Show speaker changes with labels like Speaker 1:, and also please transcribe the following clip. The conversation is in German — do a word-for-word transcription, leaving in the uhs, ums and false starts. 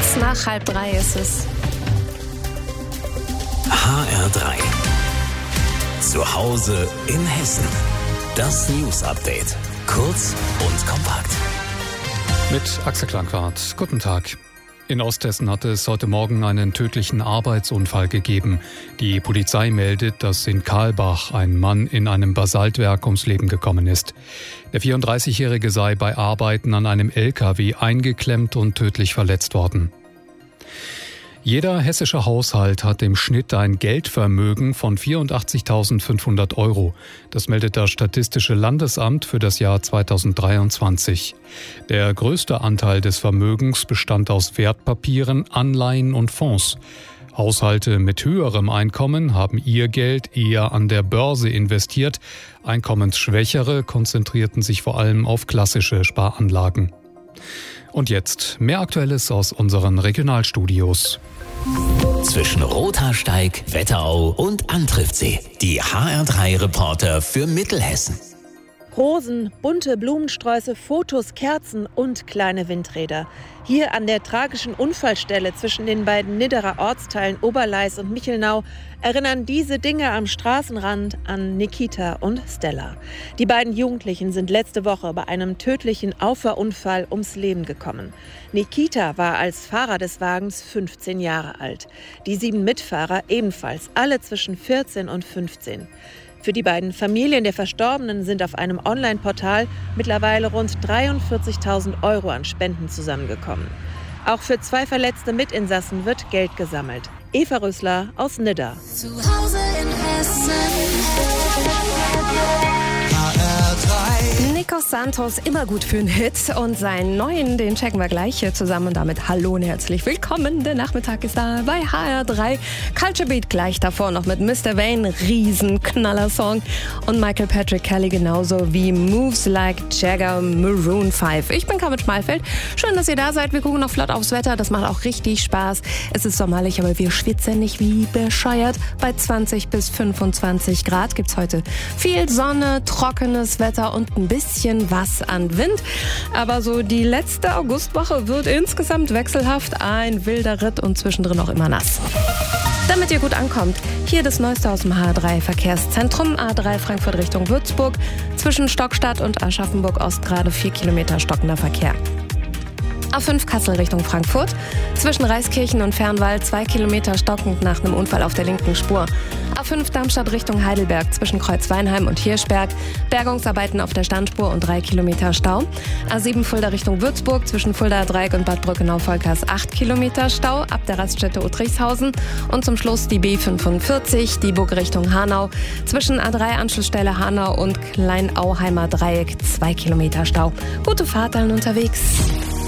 Speaker 1: Kurz nach halb drei ist es.
Speaker 2: H R drei. Zu Hause in Hessen. Das News Update. Kurz und kompakt.
Speaker 3: Mit Axel Klankwart. Guten Tag. In Osthessen hat es heute Morgen einen tödlichen Arbeitsunfall gegeben. Die Polizei meldet, dass in Kahlbach ein Mann in einem Basaltwerk ums Leben gekommen ist. Der vierunddreißigjährige sei bei Arbeiten an einem L K W eingeklemmt und tödlich verletzt worden. Jeder hessische Haushalt hat im Schnitt ein Geldvermögen von vierundachtzigtausendfünfhundert Euro. Das meldet das Statistische Landesamt für das Jahr zweitausenddreiundzwanzig. Der größte Anteil des Vermögens bestand aus Wertpapieren, Anleihen und Fonds. Haushalte mit höherem Einkommen haben ihr Geld eher an der Börse investiert. Einkommensschwächere konzentrierten sich vor allem auf klassische Sparanlagen. Und jetzt mehr Aktuelles aus unseren Regionalstudios.
Speaker 2: Zwischen Rothaarsteig, Wetterau und Antriffsee. Die H R drei Reporter für Mittelhessen.
Speaker 4: Rosen, bunte Blumensträuße, Fotos, Kerzen und kleine Windräder. Hier an der tragischen Unfallstelle zwischen den beiden Nidderer Ortsteilen Oberleis und Michelnau erinnern diese Dinge am Straßenrand an Nikita und Stella. Die beiden Jugendlichen sind letzte Woche bei einem tödlichen Auffahrunfall ums Leben gekommen. Nikita war als Fahrer des Wagens fünfzehn Jahre alt. Die sieben Mitfahrer ebenfalls, alle zwischen vierzehn und fünfzehn. Für die beiden Familien der Verstorbenen sind auf einem Online-Portal mittlerweile rund dreiundvierzigtausend Euro an Spenden zusammengekommen. Auch für zwei verletzte Mitinsassen wird Geld gesammelt. Eva Rösler aus Nidda.
Speaker 5: Zu Hause in Hessen.
Speaker 1: Nikos Santos, immer gut für einen Hit, und seinen neuen, den checken wir gleich hier zusammen. Und damit hallo und herzlich willkommen. Der Nachmittag ist da bei H R drei. Culture Beat gleich davor noch mit Mister Wayne, Riesenknaller-Song. Und Michael Patrick Kelly genauso wie Moves Like Jagger, Maroon fünf. Ich bin Carmen Schmalfeld. Schön, dass ihr da seid. Wir gucken noch flott aufs Wetter. Das macht auch richtig Spaß. Es ist sommerlich, aber wir schwitzen nicht wie bescheuert. Bei zwanzig bis fünfundzwanzig Grad gibt's heute viel Sonne, trockenes Wetter und ein bisschen was an Wind. Aber so die letzte Augustwoche wird insgesamt wechselhaft. Ein wilder Ritt und zwischendrin auch immer nass. Damit ihr gut ankommt, hier das Neueste aus dem H R drei Verkehrszentrum. A drei Frankfurt Richtung Würzburg. Zwischen Stockstadt und Aschaffenburg Ost gerade vier Kilometer stockender Verkehr. A fünf Kassel Richtung Frankfurt. Zwischen Reiskirchen und Fernwald zwei Kilometer stockend nach einem Unfall auf der linken Spur. A fünf Darmstadt Richtung Heidelberg zwischen Kreuzweinheim und Hirschberg. Bergungsarbeiten auf der Standspur und drei Kilometer Stau. A sieben Fulda Richtung Würzburg zwischen Fuldaer Dreieck und Bad Brückenau-Volkers acht Kilometer Stau ab der Raststätte Uttrichshausen. Und zum Schluss die B fünfundvierzig, die Burg Richtung Hanau. Zwischen A drei Anschlussstelle Hanau und Kleinauheimer Dreieck zwei Kilometer Stau. Gute Fahrt allen unterwegs.